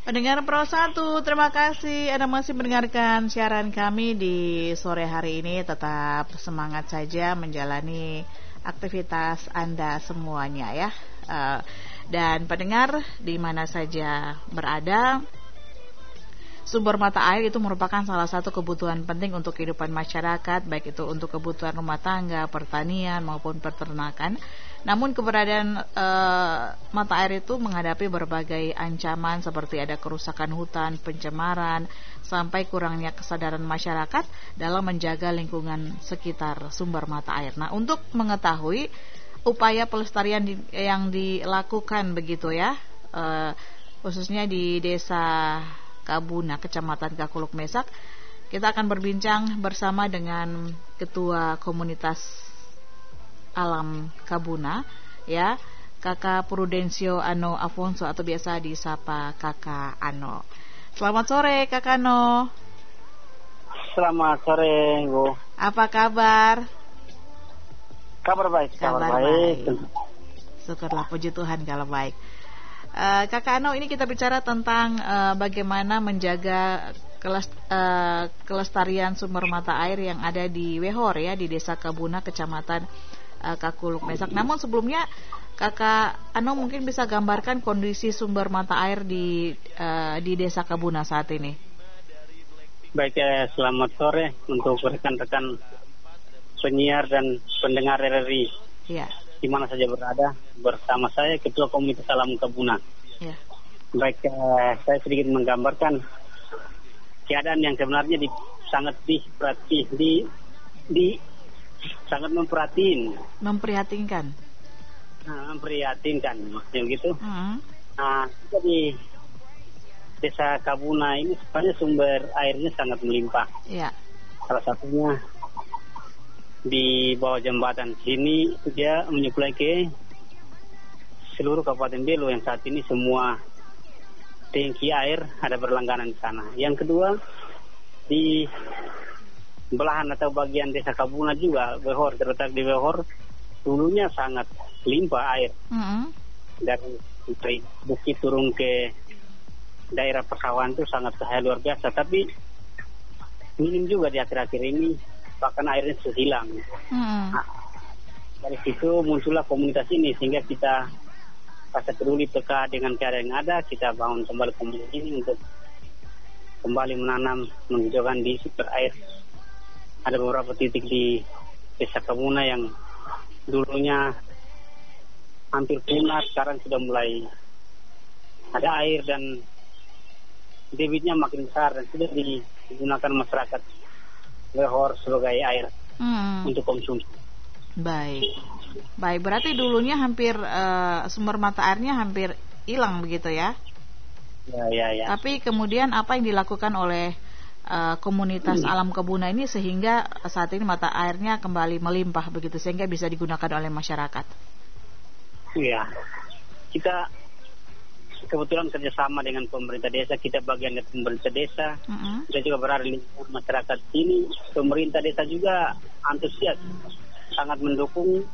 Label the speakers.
Speaker 1: Pendengar Pro 1, terima kasih Anda masih mendengarkan siaran kami di sore hari ini. Tetap semangat saja menjalani aktivitas Anda semuanya ya. Dan pendengar di mana saja berada, sumber mata air itu merupakan salah satu kebutuhan penting untuk kehidupan masyarakat, baik itu untuk kebutuhan rumah tangga, pertanian maupun peternakan. Namun keberadaan mata air itu menghadapi berbagai ancaman seperti ada kerusakan hutan, pencemaran, sampai kurangnya kesadaran masyarakat dalam menjaga lingkungan sekitar sumber mata air. Nah, untuk mengetahui upaya pelestarian yang dilakukan begitu ya, khususnya di Desa Kabuna, Kecamatan Kakuluk Mesak, kita akan berbincang bersama dengan Ketua Komunitas Alam Kabuna ya, Kakak Prudencio Ano Afonso atau biasa disapa Kakak Ano. Selamat sore Kakak Ano.
Speaker 2: Selamat sore Bu.
Speaker 1: Apa kabar?
Speaker 2: Kabar baik.
Speaker 1: Syukurlah, puji Tuhan kalau baik. Kakak Ano, ini kita bicara tentang bagaimana menjaga kelestarian sumber mata air yang ada di Wehor ya, di Desa Kabuna, Kecamatan Kakuluk Mesak. Namun sebelumnya Kakak Ano mungkin bisa gambarkan kondisi sumber mata air di Desa Kabuna saat ini.
Speaker 2: Baik, selamat sore untuk rekan-rekan penyiar dan pendengar RRI
Speaker 1: ya,
Speaker 2: di mana saja berada. Bersama saya Ketua Komunitas Alam Kabuna
Speaker 1: ya.
Speaker 2: Baik, saya sedikit menggambarkan keadaan yang sebenarnya sangat sangat
Speaker 1: memprihatinkan.
Speaker 2: Memprihatinkan maksudnya gitu. Nah, kita di Desa Kabuna ini sebenarnya sumber airnya sangat melimpah.
Speaker 1: Ya.
Speaker 2: Salah satunya di bawah jembatan sini dia menyuplai ke seluruh Kabupaten Belu yang saat ini semua tangki air ada berlangganan di sana. Yang kedua, di belahan atau bagian Desa Kabuna juga, Wehor, terletak di Wehor, dulunya sangat limpah air. Dari bukit turun ke daerah persawahan itu sangat luar biasa, tapi minim juga di akhir-akhir ini, bahkan airnya hilang. Nah, dari situ muncullah komunitas ini, sehingga kita rasa peduli peka dengan keadaan yang ada, kita bangun kembali komunitas ini untuk kembali menanam, menghijaukan di sumber air. Ada beberapa titik di Desa Kabuna yang dulunya hampir punah, sekarang sudah mulai ada air dan debitnya makin besar dan sudah digunakan masyarakat Wehor sebagai air untuk konsumsi.
Speaker 1: Baik, berarti dulunya hampir sumber mata airnya hampir hilang begitu ya?
Speaker 2: Ya.
Speaker 1: Tapi kemudian apa yang dilakukan oleh komunitas Alam Kabuna ini sehingga saat ini mata airnya kembali melimpah begitu, sehingga bisa digunakan oleh masyarakat?
Speaker 2: Iya, kita kebetulan kerjasama dengan pemerintah desa, kita bagian dari pemerintah desa, kita juga berada di masyarakat sini. Pemerintah desa juga antusias, sangat mendukung